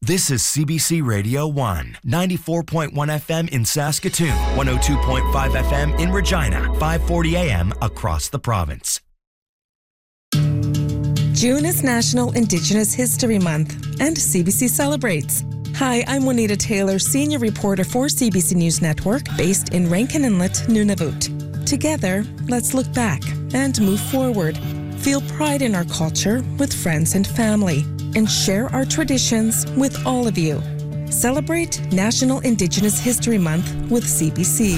This is CBC Radio 1, 94.1 FM in Saskatoon, 102.5 FM in Regina, 540 AM across the province. June is National Indigenous History Month, and CBC celebrates. Hi, I'm Juanita Taylor, senior reporter for CBC News Network, based in Rankin Inlet, Nunavut. Together, let's look back and move forward. Feel pride in our culture with friends and family, and share our traditions with all of you. Celebrate National Indigenous History Month with CBC.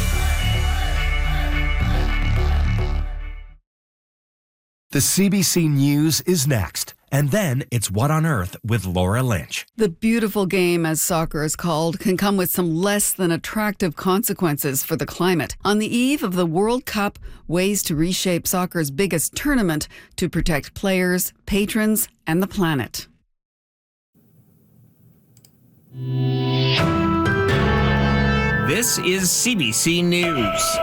The CBC News is next. And then it's What on Earth with Laura Lynch. The beautiful game, as soccer is called, can come with some less than attractive consequences for the climate. On the eve of the World Cup, ways to reshape soccer's biggest tournament to protect players, patrons, and the planet. This is CBC News.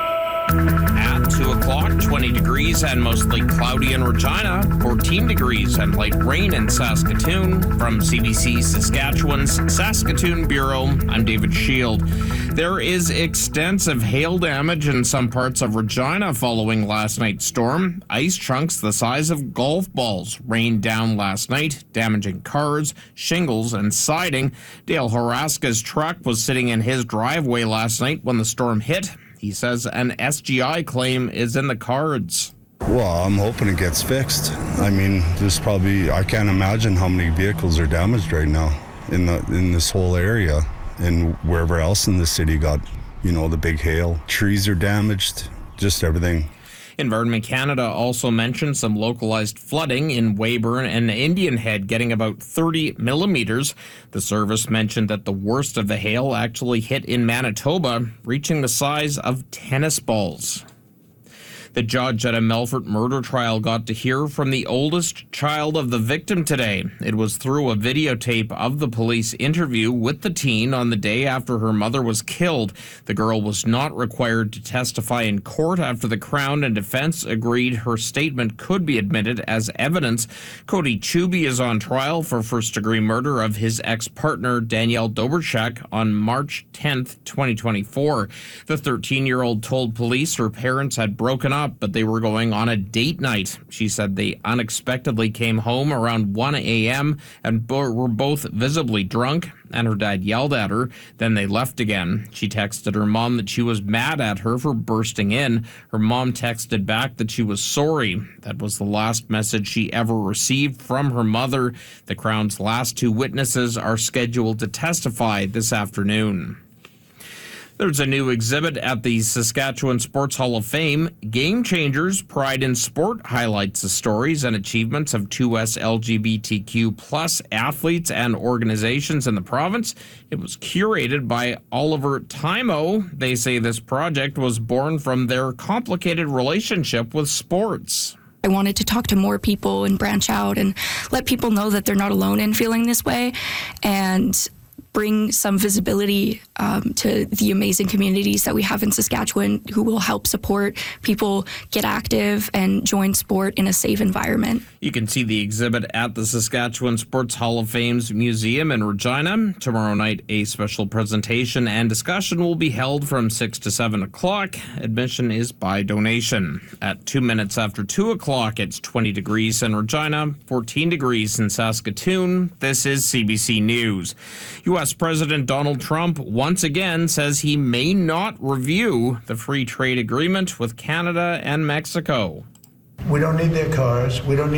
At 2 o'clock, 20 degrees and mostly cloudy in Regina, 14 degrees and light rain in Saskatoon. From CBC Saskatchewan's Saskatoon Bureau, I'm David Shield. There is extensive hail damage in some parts of Regina following last night's storm. Ice chunks the size of golf balls rained down last night, damaging cars, shingles, and siding. Dale Haraska's truck was sitting in his driveway last night when the storm hit. He says an SGI claim is in the cards. Well, I'm hoping it gets fixed. I mean, I can't imagine how many vehicles are damaged right now in this whole area, and wherever else in the city got, the big hail. Trees are damaged, just everything. Environment Canada also mentioned some localized flooding in Weyburn and Indian Head, getting about 30 millimeters. The service mentioned that the worst of the hail actually hit in Manitoba, reaching the size of tennis balls. The judge at a Melfort murder trial got to hear from the oldest child of the victim today. It was through a videotape of the police interview with the teen on the day after her mother was killed. The girl was not required to testify in court after the Crown and defense agreed her statement could be admitted as evidence. Cody Chuby is on trial for first-degree murder of his ex-partner Danielle Dobrchak on March 10th, 2024. The 13-year-old told police her parents had broken up, but they were going on a date night. She said they unexpectedly came home around 1 a.m. and were both visibly drunk, and her dad yelled at her. Then they left again. She texted her mom that she was mad at her for bursting in. Her mom texted back that she was sorry. That was the last message she ever received from her mother. The Crown's last two witnesses are scheduled to testify this afternoon. There's a new exhibit at the Saskatchewan Sports Hall of Fame. Game Changers, Pride in Sport highlights the stories and achievements of 2S LGBTQ plus athletes and organizations in the province. It was curated by Oliver Timo. They say this project was born from their complicated relationship with sports. I wanted to talk to more people and branch out and let people know that they're not alone in feeling this way, and bring some visibility to the amazing communities that we have in Saskatchewan who will help support people get active and join sport in a safe environment. You can see the exhibit at the Saskatchewan Sports Hall of Fame's museum in Regina. Tomorrow night, a special presentation and discussion will be held from 6 to 7 o'clock. Admission is by donation. At 2 minutes after 2 o'clock, it's 20 degrees in Regina, 14 degrees in Saskatoon. This is CBC News. U.S. President Donald Trump once again says he may not review the free trade agreement with Canada and Mexico. We don't need their cars. We don't need